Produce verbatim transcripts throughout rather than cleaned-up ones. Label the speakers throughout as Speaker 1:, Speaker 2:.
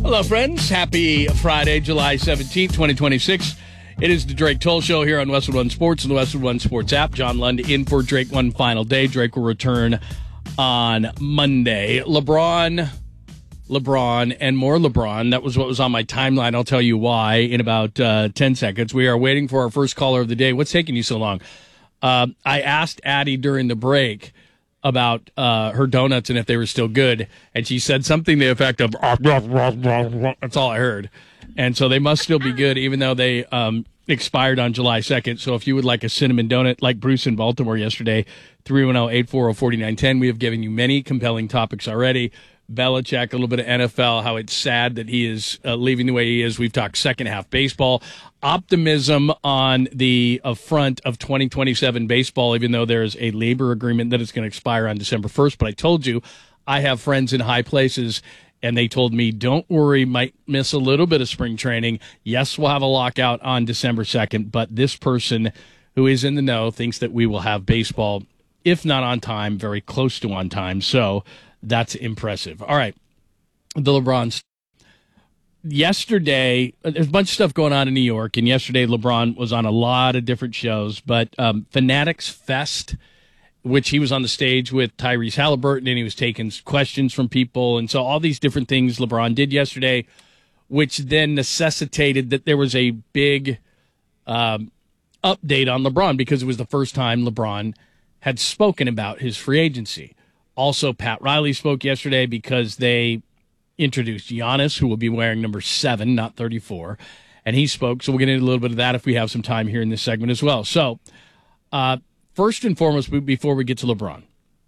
Speaker 1: Hello, friends. Happy Friday, July seventeenth, twenty twenty-six. It is the Drake Toll Show here on Westwood One Sports and the Westwood One Sports app. John Lund in for Drake one final day. Drake will return on Monday. LeBron, LeBron, and more LeBron. That was what was on my timeline. I'll tell you why in about uh, ten seconds. We are waiting for our first caller of the day. What's taking you so long? Uh, I asked Addie during the break about uh, her donuts and if they were still good, and she said something to the effect of, that's all I heard. And so they must still be good, even though they um, expired on July second. So if you would like a cinnamon donut like Bruce in Baltimore yesterday, three one zero, eight four zero, four nine one zero. We have given you many compelling topics already. Belichick, a little bit of N F L, how it's sad that he is uh, leaving the way he is. We've talked second half baseball. Optimism on the uh, front of twenty twenty-seven baseball, even though there's a labor agreement that is going to expire on December first. But I told you, I have friends in high places, and they told me, don't worry, might miss a little bit of spring training. Yes, we'll have a lockout on December second, but this person who is in the know thinks that we will have baseball, if not on time, very close to on time. So that's impressive. All right, the LeBron. Yesterday, there's a bunch of stuff going on in New York, and yesterday LeBron was on a lot of different shows, but um, Fanatics Fest, which he was on the stage with Tyrese Halliburton, and he was taking questions from people, and so all these different things LeBron did yesterday, which then necessitated that there was a big um, update on LeBron, because it was the first time LeBron had spoken about his free agency. Also, Pat Riley spoke yesterday because they introduced Giannis, who will be wearing number seven, not thirty-four, and he spoke. So we'll get into a little bit of that if we have some time here in this segment as well. So uh, first and foremost, before we get to LeBron,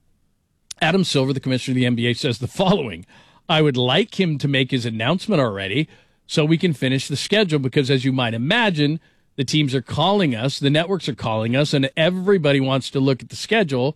Speaker 1: Adam Silver, the commissioner of the N B A, says the following: I would like him to make his announcement already so we can finish the schedule, because as you might imagine, the teams are calling us, the networks are calling us, and everybody wants to look at the schedule,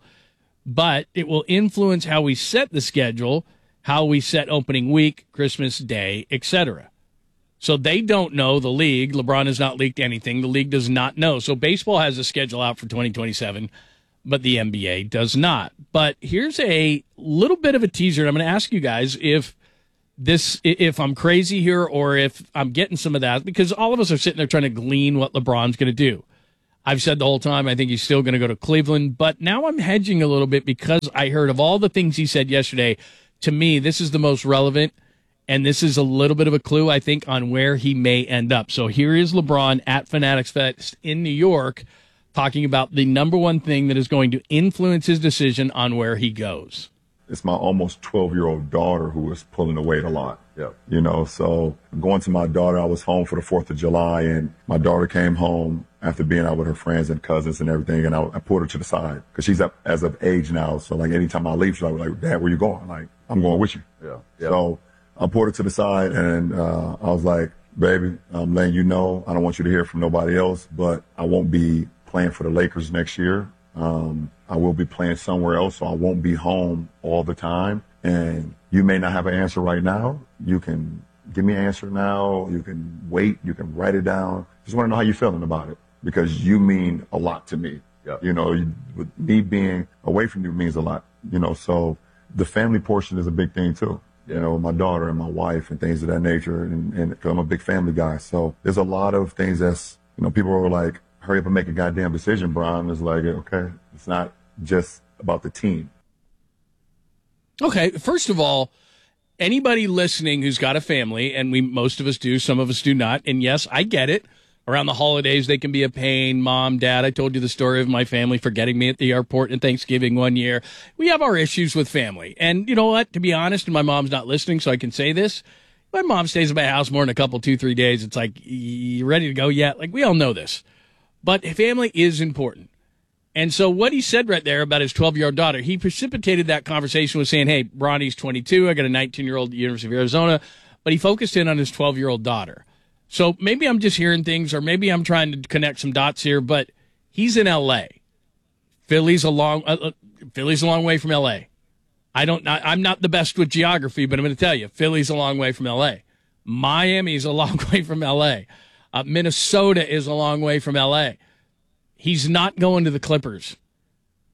Speaker 1: but it will influence how we set the schedule, how we set opening week, Christmas Day, et cetera. So they don't know, the league. LeBron has not leaked anything. The league does not know. So baseball has a schedule out for twenty twenty-seven, but the N B A does not. But here's a little bit of a teaser. And I'm going to ask you guys if this, if I'm crazy here or if I'm getting some of that, because all of us are sitting there trying to glean what LeBron's going to do. I've said the whole time I think he's still going to go to Cleveland, but now I'm hedging a little bit because I heard of all the things he said yesterday. To me, this is the most relevant, and this is a little bit of a clue, I think, on where he may end up. So here is LeBron at Fanatics Fest in New York talking about the number one thing that is going to influence his decision on where he goes.
Speaker 2: It's my almost twelve-year-old daughter who is pulling the weight a lot. Yeah. You know, so going to my daughter, I was home for the fourth of July, and my daughter came home after being out with her friends and cousins and everything, and I, I pulled her to the side because she's up as of age now. So, like, anytime I leave, she's like, Dad, where you going? Like, I'm going with you. Yeah. yeah. So I pulled her to the side, and uh, I was like, baby, I'm letting you know, I don't want you to hear from nobody else, but I won't be playing for the Lakers next year. Um, I will be playing somewhere else, so I won't be home all the time. And you may not have an answer right now. You can give me an answer now. You can wait. You can write it down. Just want to know how you're feeling about it, because you mean a lot to me. Yeah. You know, you, with me being away from you means a lot, you know, so the family portion is a big thing too. Yeah. You know, my daughter and my wife and things of that nature. And, and I'm a big family guy. So there's a lot of things that's, you know, people are like, hurry up and make a goddamn decision, Brian. It's like, okay, it's not just about the team.
Speaker 1: Okay, first of all, anybody listening who's got a family, and we most of us do, some of us do not, and yes, I get it. Around the holidays, they can be a pain. Mom, Dad, I told you the story of my family forgetting me at the airport in Thanksgiving one year. We have our issues with family. And you know what? To be honest, and my mom's not listening, so I can say this, my mom stays at my house more than a couple, two, three days. It's like, you ready to go yet? Like, we all know this. But family is important. And so what he said right there about his twelve-year-old daughter, he precipitated that conversation with saying, hey, Bronny's twenty-two, I got a nineteen-year-old at the University of Arizona, but he focused in on his twelve-year-old daughter. So maybe I'm just hearing things, or maybe I'm trying to connect some dots here, but he's in L A. Philly's a long, uh, Philly's a long way from L A. I don't, I, I'm not the best with geography, but I'm going to tell you, Philly's a long way from L A. Miami's a long way from L A. Uh, Minnesota is a long way from L A. He's not going to the Clippers.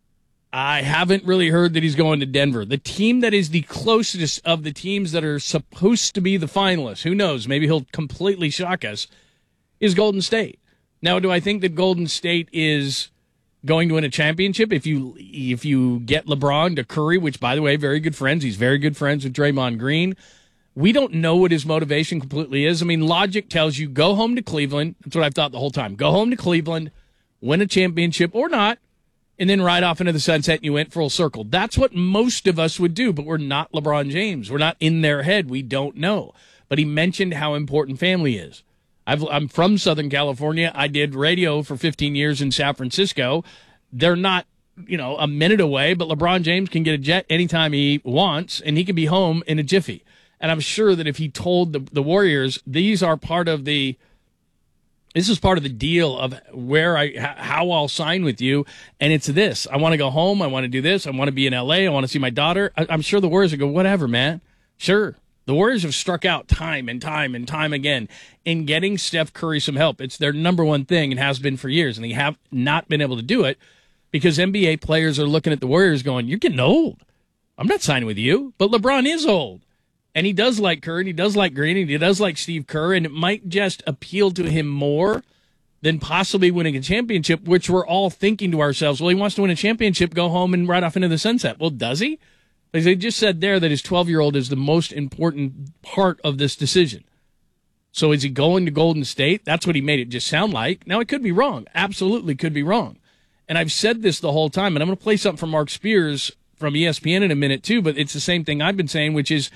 Speaker 1: I haven't really heard that he's going to Denver. The team that is the closest of the teams that are supposed to be the finalists, who knows, maybe he'll completely shock us, is Golden State. Now, do I think that Golden State is going to win a championship if you if you get LeBron to Curry, which, by the way, very good friends. He's very good friends with Draymond Green. We don't know what his motivation completely is. I mean, logic tells you go home to Cleveland. That's what I've thought the whole time. Go home to Cleveland, win a championship or not, and then ride off into the sunset and you went full circle. That's what most of us would do, but we're not LeBron James. We're not in their head. We don't know. But he mentioned how important family is. I've, I'm from Southern California. I did radio for fifteen years in San Francisco. They're not, you know, a minute away, but LeBron James can get a jet anytime he wants, and he can be home in a jiffy. And I'm sure that if he told the, the Warriors, these are part of the This is part of the deal of where I, how I'll sign with you. And it's this. I want to go home. I want to do this. I want to be in L A. I want to see my daughter. I, I'm sure the Warriors would go, whatever, man. Sure. The Warriors have struck out time and time and time again in getting Steph Curry some help. It's their number one thing and has been for years. And they have not been able to do it because N B A players are looking at the Warriors going, you're getting old. I'm not signing with you. But LeBron is old. And he does like Curry, and he does like Green, and he does like Steve Kerr, and it might just appeal to him more than possibly winning a championship, which we're all thinking to ourselves, well, he wants to win a championship, go home and ride off into the sunset. Well, does he? Because they just said there that his twelve-year-old is the most important part of this decision. So is he going to Golden State? That's what he made it just sound like. Now, it could be wrong. Absolutely could be wrong. And I've said this the whole time, and I'm going to play something from Mark Spears from E S P N in a minute, too, but it's the same thing I've been saying, which is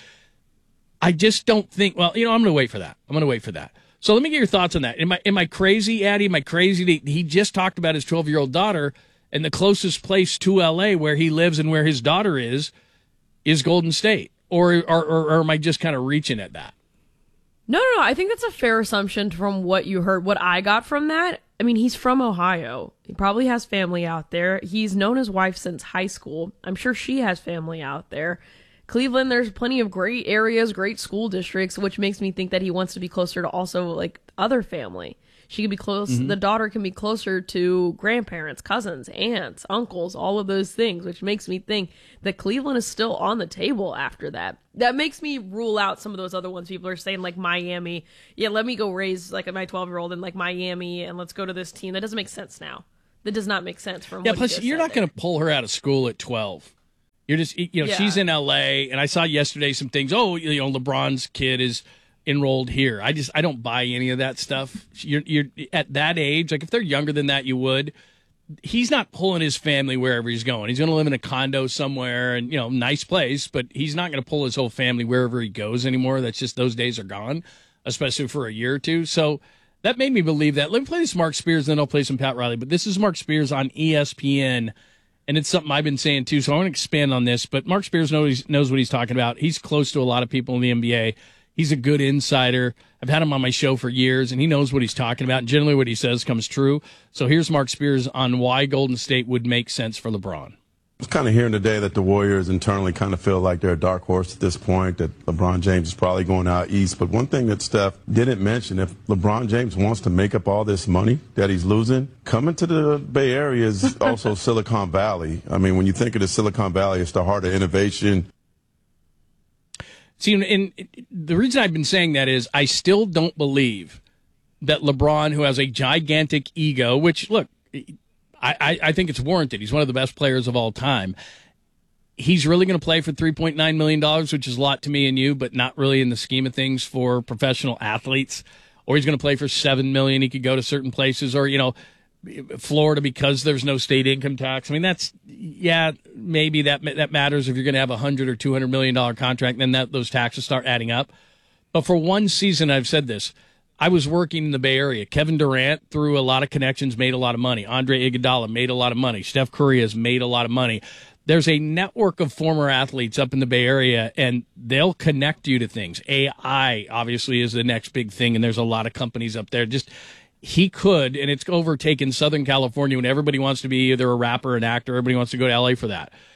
Speaker 1: I just don't think, well, you know, I'm going to wait for that. I'm going to wait for that. So let me get your thoughts on that. Am I, am I crazy, Addie? Am I crazy? That he just talked about his twelve-year-old daughter, and the closest place to L A where he lives and where his daughter is, is Golden State. Or, or, or, or am I just kind of reaching at that?
Speaker 3: No, no, no. I think that's a fair assumption from what you heard. What I got from that, I mean, he's from Ohio. He probably has family out there. He's known his wife since high school. I'm sure she has family out there. Cleveland, there's plenty of great areas, great school districts, which makes me think that he wants to be closer to also like other family. She can be close. Mm-hmm. The daughter can be closer to grandparents, cousins, aunts, uncles, all of those things, which makes me think that Cleveland is still on the table after that. That makes me rule out some of those other ones. People are saying like Miami. Yeah, let me go raise like my twelve-year-old in like Miami and let's go to this team. That doesn't make sense now. That does not make sense from
Speaker 1: yeah.
Speaker 3: What
Speaker 1: Plus,
Speaker 3: you
Speaker 1: you're not going to pull her out of school at twelve. You're just, you know, yeah. She's in L A, and I saw yesterday some things. Oh, you know, LeBron's kid is enrolled here. I just, I don't buy any of that stuff. You're, you're at that age, like if they're younger than that, you would. He's not pulling his family wherever he's going. He's going to live in a condo somewhere, and you know, nice place, but he's not going to pull his whole family wherever he goes anymore. That's just, those days are gone, especially for a year or two. So that made me believe that. Let me play this Mark Spears, then I'll play some Pat Riley. But this is Mark Spears on E S P N. And it's something I've been saying, too, so I want to expand on this. But Mark Spears knows, knows what he's talking about. He's close to a lot of people in the N B A. He's a good insider. I've had him on my show for years, and he knows what he's talking about. And generally what he says comes true. So here's Mark Spears on why Golden State would make sense for LeBron.
Speaker 4: I was kind of hearing today that the Warriors internally kind of feel like they're a dark horse at this point, that LeBron James is probably going out east. But one thing that Steph didn't mention, if LeBron James wants to make up all this money that he's losing, coming to the Bay Area is also Silicon Valley. I mean, when you think of the Silicon Valley, it's the heart of innovation.
Speaker 1: See, and the reason I've been saying that is I still don't believe that LeBron, who has a gigantic ego, which, look, I, I think it's warranted. He's one of the best players of all time. He's really going to play for three point nine million dollars, which is a lot to me and you, but not really in the scheme of things for professional athletes. Or he's going to play for seven million dollars. He could go to certain places, or, you know, Florida because there's no state income tax. I mean, that's, yeah, maybe that that matters if you're going to have a one hundred or two hundred million dollars contract, then that those taxes start adding up. But for one season, I've said this, I was working in the Bay Area. Kevin Durant, through a lot of connections, made a lot of money. Andre Iguodala made a lot of money. Steph Curry has made a lot of money. There's a network of former athletes up in the Bay Area, and they'll connect you to things. A I, obviously, is the next big thing, and there's a lot of companies up there. Just he could, and it's overtaken Southern California when everybody wants to be either a rapper or an actor. Everybody wants to go to L A for that.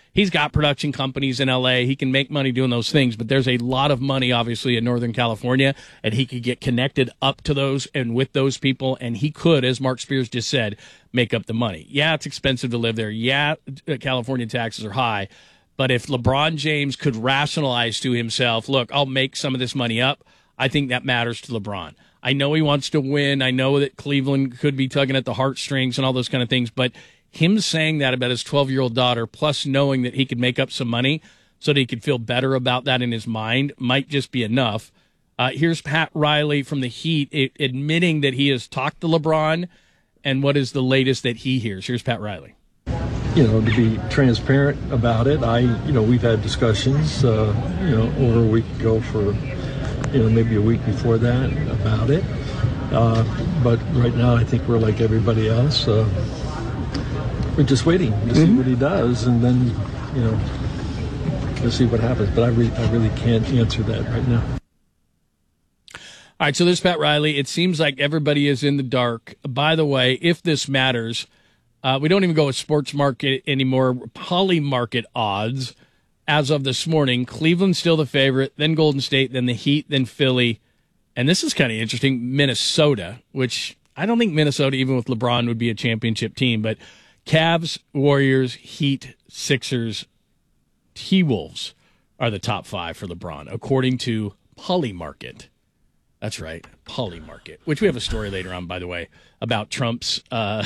Speaker 1: he's got production companies in L A. He can make money doing those things, but there's a lot of money, obviously, in Northern California, and he could get connected up to those and with those people, and he could, as Mark Spears just said, make up the money. Yeah, it's expensive to live there. Yeah, California taxes are high. But if LeBron James could rationalize to himself, look, I'll make some of this money up, I think that matters to LeBron. I know he wants to win. I know that Cleveland could be tugging at the heartstrings and all those kind of things. But him saying that about his twelve-year-old daughter, plus knowing that he could make up some money so that he could feel better about that in his mind, might just be enough. Uh, here's Pat Riley from the Heat it, admitting that he has talked to LeBron, and what is the latest that he hears. Here's Pat Riley.
Speaker 5: You know, to be transparent about it, I, you know, we've had discussions, uh, you know, over a week ago for, you know, maybe a week before that about it. Uh, but right now, I think we're like everybody else. Uh, we're just waiting to mm-hmm. see what he does, and then, you know, we'll see what happens. But I, re- I really can't answer that right now.
Speaker 1: All right, so there's Pat Riley. It seems like everybody is in the dark. By the way, if this matters, Uh, we don't even go with sports market anymore. Poly market odds as of this morning. Cleveland's still the favorite, then Golden State, then the Heat, then Philly. And this is kind of interesting, Minnesota, which I don't think Minnesota, even with LeBron, would be a championship team. But Cavs, Warriors, Heat, Sixers, T-Wolves are the top five for LeBron, according to Poly market. That's right, Poly market, which we have a story later on, by the way, about Trump's uh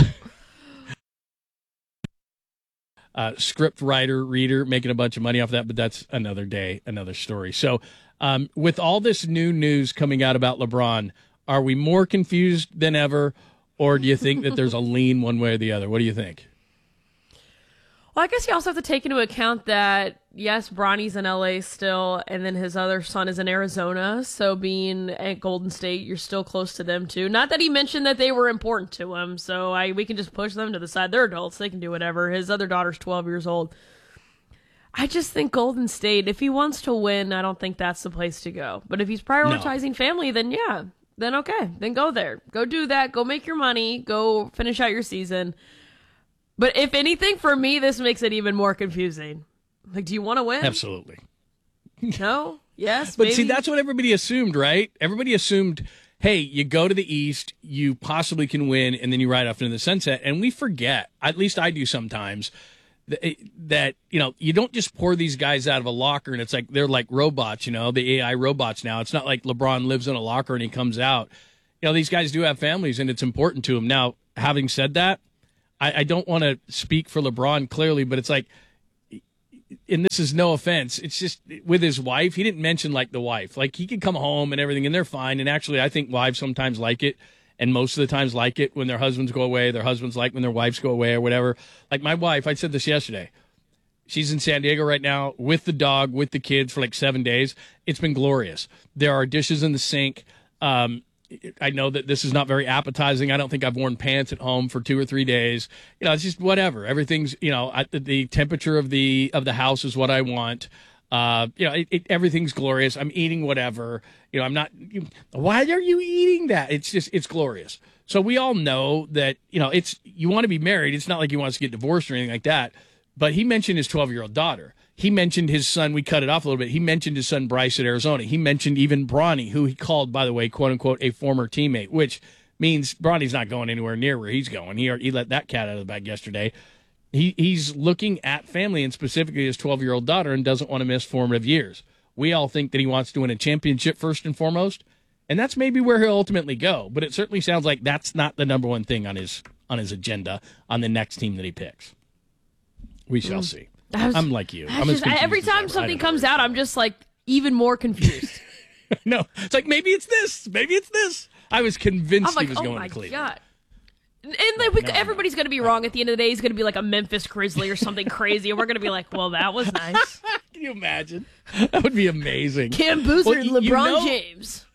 Speaker 1: Uh, script writer, reader, making a bunch of money off that, but that's another day, another story. So um, with all this new news coming out about LeBron, are we more confused than ever, or do you think that there's a lean one way or the other? What do you think?
Speaker 3: Well, I guess you also have to take into account that, yes, Bronny's in L A still, and then his other son is in Arizona, so being at Golden State, you're still close to them, too. Not that he mentioned that they were important to him, so I we can just push them to the side. They're adults. They can do whatever. His other daughter's twelve years old. I just think Golden State, if he wants to win, I don't think that's the place to go. But if he's prioritizing no. family, then yeah, then okay. Then go there. Go do that. Go make your money. Go finish out your season. But if anything, for me, this makes it even more confusing. Like, do you want to win?
Speaker 1: Absolutely.
Speaker 3: No? Yes?
Speaker 1: But
Speaker 3: maybe?
Speaker 1: see, that's what everybody assumed, right? Everybody assumed, hey, you go to the East, you possibly can win, and then you ride off into the sunset. And we forget, at least I do sometimes, that, that, you know, you don't just pour these guys out of a locker and it's like they're like robots, you know, the A I robots now. It's not like LeBron lives in a locker and he comes out. You know, these guys do have families, and it's important to them. Now, having said that, I, I don't want to speak for LeBron clearly, but it's like, and this is no offense, it's just with his wife, he didn't mention like the wife. Like he could come home and everything and they're fine. And actually, I think wives sometimes like it, and most of the times like it when their husbands go away. Their husbands like when their wives go away or whatever. Like my wife, I said this yesterday. She's in San Diego right now with the dog, with the kids for like seven days. It's been glorious. There are dishes in the sink. Um, I know that this is not very appetizing. I don't think I've worn pants at home for two or three days. You know, it's just whatever. Everything's, you know, I, the temperature of the of the house is what I want. Uh, you know, it, it, everything's glorious. I'm eating whatever. You know, I'm not. You, why are you eating that? It's just, it's glorious. So we all know that, you know, it's, you want to be married. It's not like he wants to get divorced or anything like that. But he mentioned his twelve-year-old daughter. He mentioned his son. We cut it off a little bit. He mentioned his son, Bryce, at Arizona. He mentioned even Bronny, who he called, by the way, quote unquote, a former teammate, which means Bronny's not going anywhere near where he's going. He, he let that cat out of the bag yesterday. He, he's looking at family and specifically his twelve-year-old daughter and doesn't want to miss formative years. We all think that he wants to win a championship first and foremost, and that's maybe where he'll ultimately go. But it certainly sounds like that's not the number one thing on his on his agenda on the next team that he picks. We shall mm. see. Was, I'm like you. I'm
Speaker 3: just, every time something comes out, I'm just like even more confused.
Speaker 1: No, it's like maybe it's this, maybe it's this. I was convinced
Speaker 3: like,
Speaker 1: he was
Speaker 3: oh
Speaker 1: going
Speaker 3: my
Speaker 1: to Cleveland.
Speaker 3: God. And like,
Speaker 1: no,
Speaker 3: we,
Speaker 1: no,
Speaker 3: everybody's
Speaker 1: no.
Speaker 3: going to be wrong at the end of the day. He's going to be like a Memphis Grizzly or something crazy, and we're going to be like, "Well, that was nice."
Speaker 1: Can you imagine? That would be amazing.
Speaker 3: Cam Boozer
Speaker 1: well,
Speaker 3: and LeBron
Speaker 1: you know,
Speaker 3: James.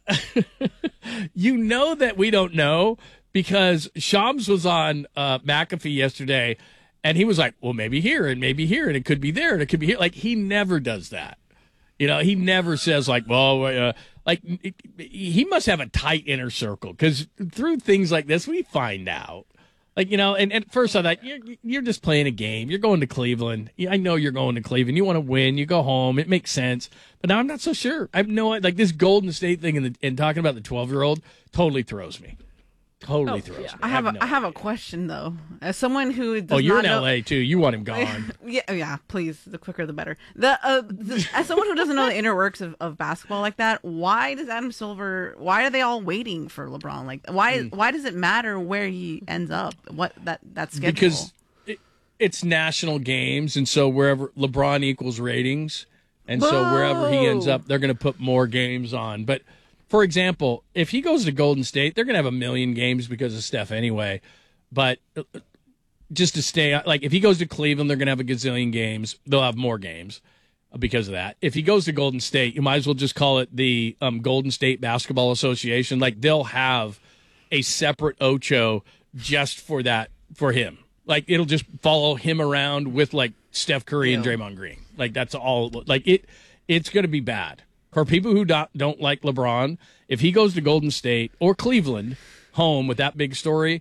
Speaker 1: You know that we don't know because Shams was on uh, McAfee yesterday. And he was like, well, maybe here and maybe here, and it could be there and it could be here. Like, he never does that. You know, he never says, like, well, uh, like, it, he must have a tight inner circle because through things like this, we find out. Like, you know, and at first I thought, you're, you're just playing a game. You're going to Cleveland. I know you're going to Cleveland. You want to win. You go home. It makes sense. But now I'm not so sure. I have no like this Golden State thing and, the, and talking about the twelve-year-old totally throws me. Totally oh, throws yeah. me.
Speaker 6: I have,
Speaker 1: I
Speaker 6: have
Speaker 1: a,
Speaker 6: no I have a question, though. As someone who does
Speaker 1: Oh, you're
Speaker 6: not
Speaker 1: in
Speaker 6: know...
Speaker 1: L A, too. You want him gone.
Speaker 6: yeah, yeah, please. The quicker, the better. The, uh, the As someone who doesn't know the inner works of, of basketball like that, why does Adam Silver... Why are they all waiting for LeBron? Like, why mm. Why does it matter where he ends up? What that, that schedule?
Speaker 1: Because it, it's national games, and so wherever LeBron equals ratings, and Whoa. so wherever he ends up, they're going to put more games on. But... For example, if he goes to Golden State, they're going to have a million games because of Steph anyway. But just to stay, like if he goes to Cleveland, they're going to have a gazillion games. They'll have more games because of that. If he goes to Golden State, you might as well just call it the um, Golden State Basketball Association. Like they'll have a separate Ocho just for that, for him. Like it'll just follow him around with like Steph Curry yeah. and Draymond Green. Like that's all. Like it, it's going to be bad. For people who don't, don't like LeBron, if he goes to Golden State or Cleveland home with that big story,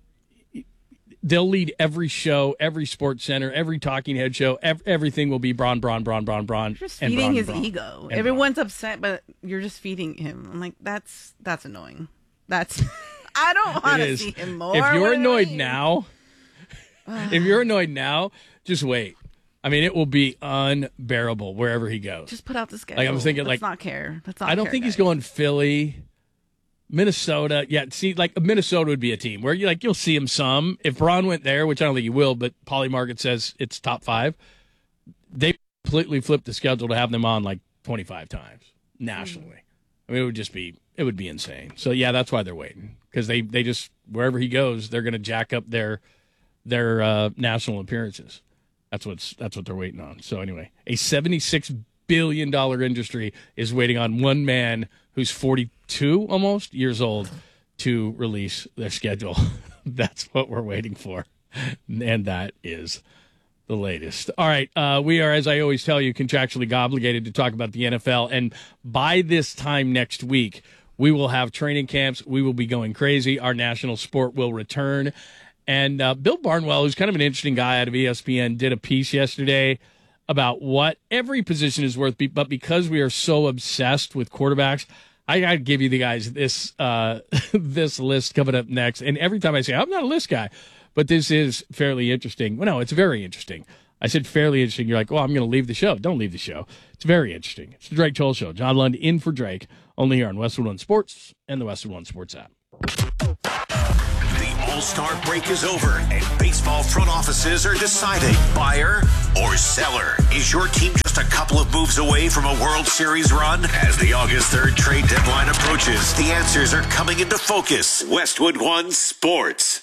Speaker 1: they'll lead every show, every sports center, every talking head show. Ev- everything will be Bron, Bron, Bron, Bron, Bron.
Speaker 6: You're just feeding
Speaker 1: Bron,
Speaker 6: his
Speaker 1: Bron,
Speaker 6: ego. Everyone's Bron. upset, but you're just feeding him. I'm like, that's that's annoying. That's I don't want to see him more.
Speaker 1: If you're annoyed now, if you're annoyed now, just wait. I mean, it will be unbearable wherever he goes.
Speaker 6: Just put out the schedule.
Speaker 1: Like I was thinking,
Speaker 6: Let's
Speaker 1: like
Speaker 6: not care. Let's not
Speaker 1: I don't
Speaker 6: care,
Speaker 1: think
Speaker 6: guys.
Speaker 1: he's going Philly, Minnesota. Yeah, see, like Minnesota would be a team where you like you'll see him some. If Bron went there, which I don't think he will, but Poly Market says it's top five. They completely flipped the schedule to have them on like twenty-five times nationally. Mm. I mean, it would just be it would be insane. So yeah, that's why they're waiting because they they just wherever he goes, they're going to jack up their their uh, national appearances. That's what's that's what they're waiting on. So anyway, a seventy-six billion dollars industry is waiting on one man who's forty-two almost years old to release their schedule. That's what we're waiting for. And that is the latest. All right, uh, we are, as I always tell you, contractually obligated to talk about the N F L. And by this time next week, we will have training camps. We will be going crazy. Our national sport will return. And uh, Bill Barnwell, who's kind of an interesting guy out of E S P N, did a piece yesterday about what every position is worth. But because we are so obsessed with quarterbacks, I got to give you the guys this uh, this list coming up next. And every time I say, I'm not a list guy, but this is fairly interesting. Well, no, it's very interesting. I said fairly interesting. You're like, well, I'm going to leave the show. Don't leave the show. It's very interesting. It's the Drake Toll Show. John Lund in for Drake, only here on Westwood One Sports and the Westwood One Sports app.
Speaker 7: All-Star break is over, and baseball front offices are deciding buyer or seller. Is your team just a couple of moves away from a World Series run? As the August third trade deadline approaches, the answers are coming into focus. Westwood One Sports.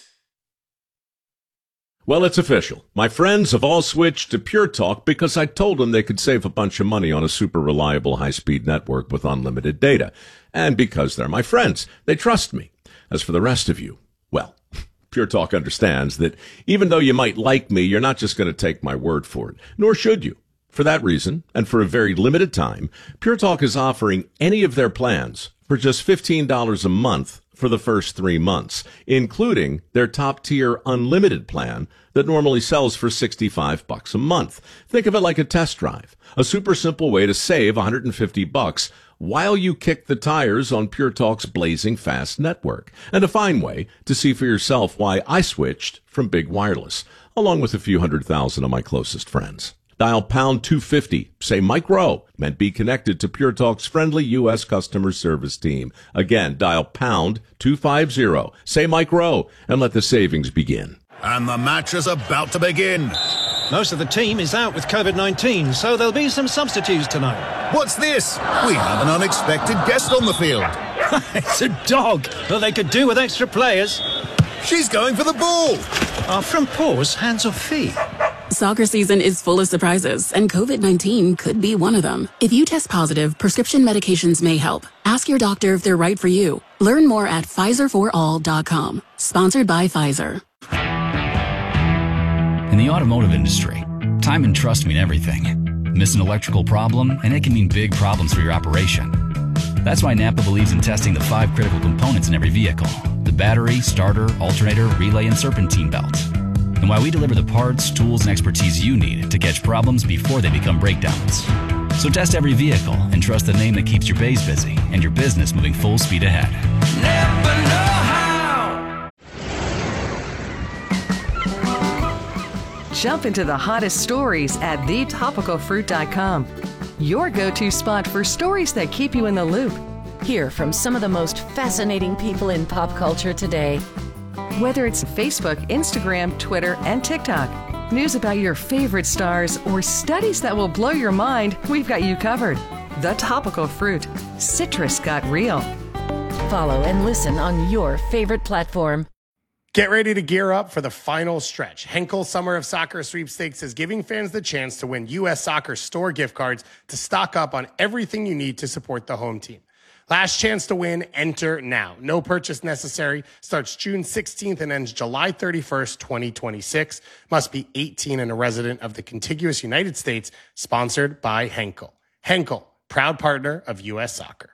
Speaker 8: Well, it's official. My friends have all switched to Pure Talk because I told them they could save a bunch of money on a super reliable high-speed network with unlimited data. And because they're my friends, they trust me. As for the rest of you, well, Pure Talk understands that even though you might like me, you're not just going to take my word for it, nor should you. For that reason, and for a very limited time, Pure Talk is offering any of their plans for just fifteen dollars a month for the first three months, including their top-tier unlimited plan that normally sells for sixty-five bucks a month. Think of it like a test drive, a super simple way to save one hundred fifty bucks while you kick the tires on Pure Talk's blazing fast network, and a fine way to see for yourself why I switched from Big Wireless, along with a few hundred thousand of my closest friends. Dial pound two fifty, say Mike Rowe, and be connected to Pure Talk's friendly U S customer service team. Again, dial pound two fifty, say Mike Rowe, and let the savings begin.
Speaker 7: And the match is about to begin.
Speaker 9: Most of the team is out with COVID nineteen, so there'll be some substitutes tonight.
Speaker 7: What's this? We have an unexpected guest on the field.
Speaker 9: It's a dog. Well, they could do with extra players.
Speaker 7: She's going for the ball.
Speaker 9: Are front paws hands or feet?
Speaker 10: Soccer season is full of surprises, and COVID nineteen could be one of them. If you test positive, prescription medications may help. Ask your doctor if they're right for you. Learn more at Pfizer for all dot com. Sponsored by Pfizer.
Speaker 11: In the automotive industry, time and trust mean everything. Miss an electrical problem, and it can mean big problems for your operation. That's why Napa believes in testing the five critical components in every vehicle: the battery, starter, alternator, relay, and serpentine belt. And why we deliver the parts, tools, and expertise you need to catch problems before they become breakdowns. So test every vehicle and trust the name that keeps your bays busy and your business moving full speed ahead.
Speaker 12: Never know how. Jump into the hottest stories at the topical fruit dot com. Your go-to spot for stories that keep you in the loop.
Speaker 13: Hear from some of the most fascinating people in pop culture today.
Speaker 12: Whether it's Facebook, Instagram, Twitter, and TikTok, news about your favorite stars, or studies that will blow your mind, we've got you covered. The Topical Fruit. Citrus got real.
Speaker 13: Follow and listen on your favorite platform.
Speaker 14: Get ready to gear up for the final stretch. Henkel Summer of Soccer Sweepstakes is giving fans the chance to win U S Soccer store gift cards to stock up on everything you need to support the home team. Last chance to win, enter now. No purchase necessary. Starts June sixteenth and ends July thirty-first, twenty twenty-six. Must be eighteen and a resident of the contiguous United States. Sponsored by Henkel. Henkel, proud partner of U S Soccer.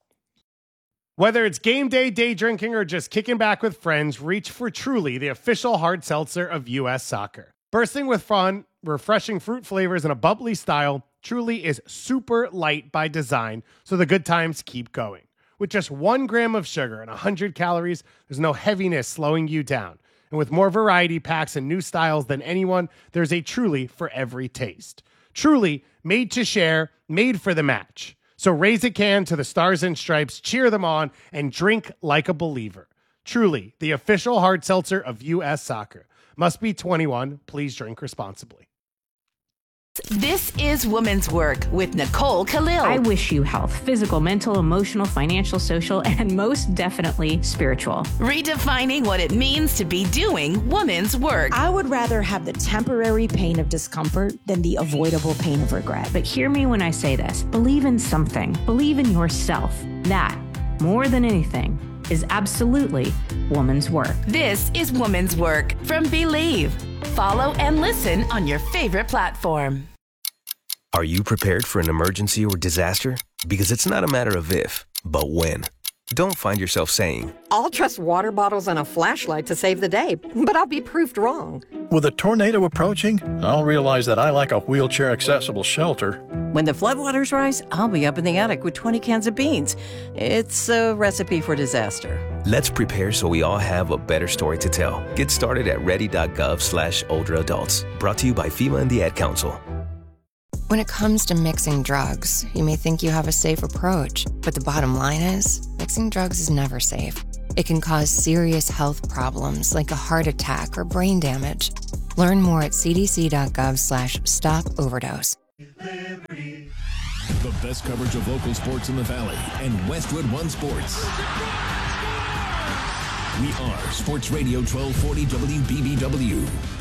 Speaker 14: Whether it's game day, day drinking, or just kicking back with friends, reach for Truly, the official hard seltzer of U S Soccer. Bursting with fun, refreshing fruit flavors, and a bubbly style, Truly is super light by design, so the good times keep going. With just one gram of sugar and one hundred calories, there's no heaviness slowing you down. And with more variety packs and new styles than anyone, there's a Truly for every taste. Truly, made to share, made for the match. So raise a can to the Stars and Stripes, cheer them on, and drink like a believer. Truly, the official hard seltzer of U S Soccer. Must be twenty-one. Please drink responsibly.
Speaker 15: This is Woman's Work with Nicole Khalil.
Speaker 16: I wish you health, physical, mental, emotional, financial, social, and most definitely spiritual.
Speaker 15: Redefining what it means to be doing woman's work.
Speaker 17: I would rather have the temporary pain of discomfort than the avoidable pain of regret.
Speaker 16: But hear me when I say this. Believe in something. Believe in yourself. That, more than anything, is absolutely woman's work.
Speaker 15: This is Woman's Work from Believe. Follow and listen on your favorite platform.
Speaker 18: Are you prepared for an emergency or disaster? Because it's not a matter of if, but when. Don't find yourself saying,
Speaker 19: I'll trust water bottles and a flashlight to save the day, but I'll be proved wrong.
Speaker 20: With a tornado approaching, I'll realize that I lack a wheelchair-accessible shelter.
Speaker 21: When the floodwaters rise, I'll be up in the attic with twenty cans of beans. It's a recipe for disaster.
Speaker 18: Let's prepare so we all have a better story to tell. Get started at ready.gov slash older adults. Brought to you by FEMA and the Ad Council.
Speaker 22: When it comes to mixing drugs, you may think you have a safe approach, but the bottom line is, mixing drugs is never safe. It can cause serious health problems like a heart attack or brain damage. Learn more at cdc.gov slash stop overdose.
Speaker 23: The best coverage of local sports in the Valley and Westwood One Sports. We are Sports Radio twelve forty W B B W.